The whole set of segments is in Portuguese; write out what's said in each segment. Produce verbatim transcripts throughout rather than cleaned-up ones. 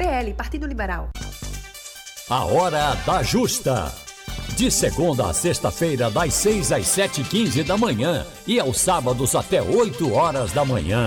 B L, Partido Liberal. A Hora da Justa. De segunda a sexta-feira, das seis às sete e quinze da manhã e aos sábados até oito horas da manhã.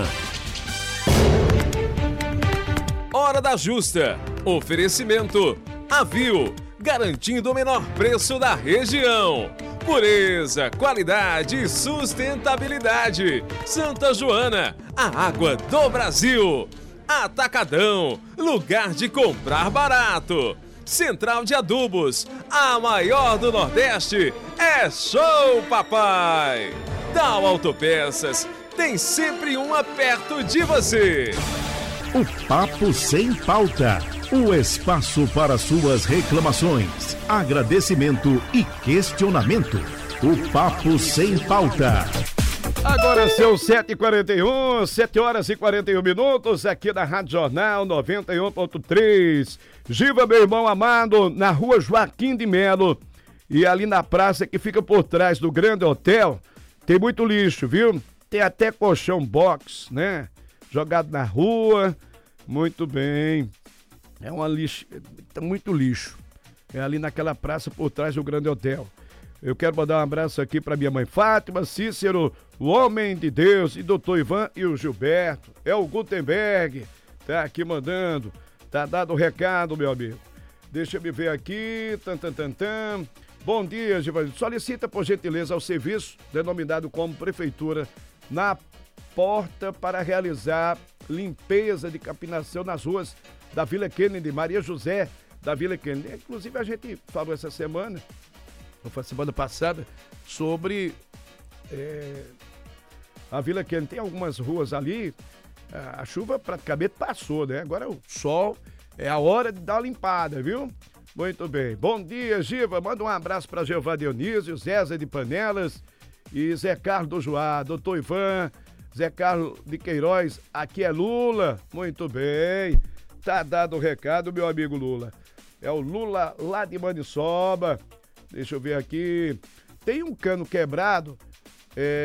Hora da Justa. Oferecimento Avil, garantindo o menor preço da região. Pureza, qualidade e sustentabilidade. Santa Joana, a água do Brasil. Atacadão, lugar de comprar barato. Central de Adubos, a maior do Nordeste. É show, papai! Dal Autopeças, tem sempre uma perto de você. O Papo Sem Pauta, o espaço para suas reclamações, agradecimento e questionamento. O Papo Sem Pauta. Agora são sete e quarenta e um, sete horas e quarenta e um minutos, aqui da Rádio Jornal noventa e um ponto três. Giva, meu irmão amado, na rua Joaquim de Melo e ali na praça que fica por trás do Grande Hotel, tem muito lixo, viu? Tem até colchão box, né? Jogado na rua, muito bem. É uma lixo, tá muito lixo. É ali naquela praça por trás do Grande Hotel. Eu quero mandar um abraço aqui para minha mãe Fátima, Cícero, o homem de Deus, e doutor Ivan e o Gilberto. É o Gutenberg, tá aqui mandando. Tá dado o recado, meu amigo. Deixa eu me ver aqui. Tan, tan, tan, tan. Bom dia, Givanildo. Solicita, por gentileza, ao serviço denominado como Prefeitura na porta para realizar limpeza de capinação nas ruas da Vila Kennedy, Maria José da Vila Kennedy. Inclusive, a gente falou essa semana, ou foi semana passada, sobre é, a Vila Kennedy. Tem algumas ruas ali, a chuva praticamente passou, né? Agora o sol, é a hora de dar uma limpada, viu? Muito bem. Bom dia, Giva. Manda um abraço para Jeová Dionísio, Zéza de Panelas e Zé Carlos do Joá, doutor Ivan, Zé Carlos de Queiroz. Aqui é Lula. Muito bem. Tá dado o recado, meu amigo Lula. É o Lula lá de Maniçoba. Deixa eu ver aqui. Tem um cano quebrado. É...